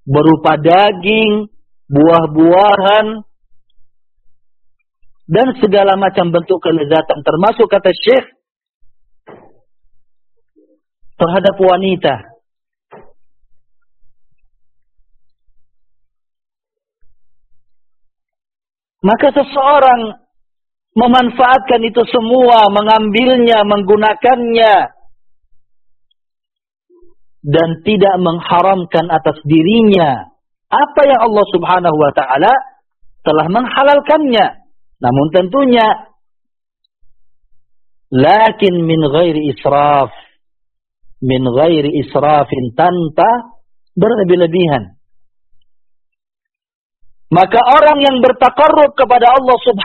berupa daging, buah-buahan, dan segala macam bentuk kelezatan, termasuk kata Syekh terhadap wanita. Maka seseorang memanfaatkan itu semua, mengambilnya, menggunakannya, dan tidak mengharamkan atas dirinya apa yang Allah Subhanahu wa ta'ala telah menghalalkannya. Namun tentunya lakin min ghairi israfin, tanpa berlebih-lebihan. Maka orang yang bertaqarrub kepada Allah Subhanahu